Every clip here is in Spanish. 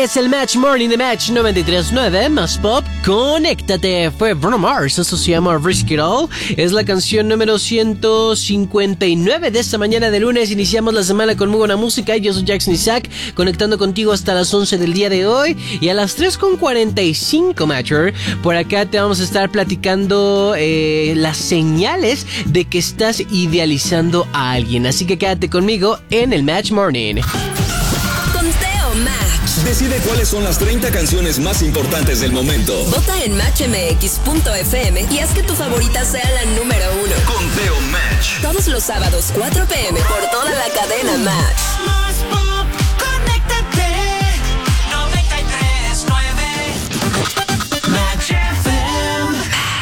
Es el Match Morning de Match 93.9, más pop, conéctate. Fue Bruno Mars, eso se llama Risk It All. Es la canción número 159 de esta mañana de lunes. Iniciamos la semana con muy buena música. Yo soy Jackson Isaac, conectando contigo hasta las 11 del día de hoy. Y a las 3:45, Matcher, por acá te vamos a estar platicando las señales de que estás idealizando a alguien. Así que quédate conmigo en el Match Morning. Decide cuáles son las 30 canciones más importantes del momento. Vota en matchmx.fm y haz que tu favorita sea la número 1. Conteo Match. Todos los sábados, 4 p.m. por toda la cadena Match. Más pop, conéctate. 93.9 Match FM.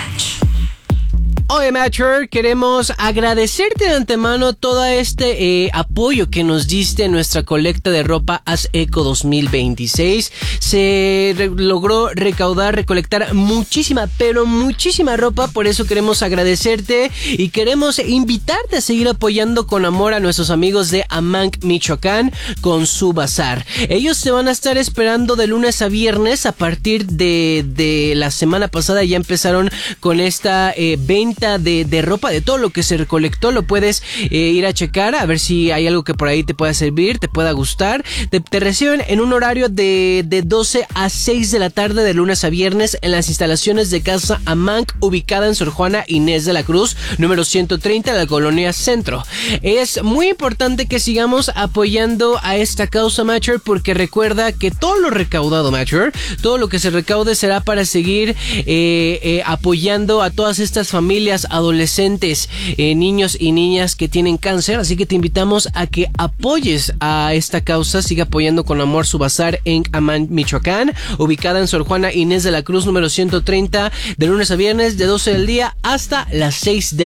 Oye, Matcher, queremos agradecerte de antemano todo este apoyo que nos diste en nuestra colecta de ropa Haz Eco 2026. Se logró recolectar muchísima, pero muchísima ropa. Por eso queremos agradecerte y queremos invitarte a seguir apoyando con amor a nuestros amigos de Amanc, Michoacán, con su bazar. Ellos te van a estar esperando de lunes a viernes. A partir de la semana pasada ya empezaron con esta venta de ropa, de todo lo que se recolectó. Lo puedes ir a checar, a ver si hay algo que por ahí te pueda servir, te pueda gustar. Te reciben en un horario de 12 a 6 de la tarde de lunes a viernes en las instalaciones de Casa Amanc, ubicada en Sor Juana Inés de la Cruz, número 130 de la Colonia Centro. Es muy importante que sigamos apoyando a esta causa, Matcher, porque recuerda que todo lo recaudado, Matcher, todo lo que se recaude será para seguir apoyando a todas estas familias, adolescentes, niños y niñas que tienen cáncer. Así que te invitamos a que apoyes a esta causa. Siga apoyando con amor su bazar en Amanc, Michoacán, ubicada en Sor Juana Inés de la Cruz, número 130, de lunes a viernes, de 12 del día hasta las 6 de